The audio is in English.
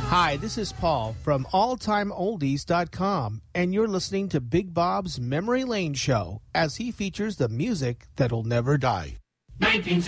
Hi, this is Paul from AllTimeOldies.com, and you're listening to Big Bob's Memory Lane Show as he features the music that'll never die. 1960.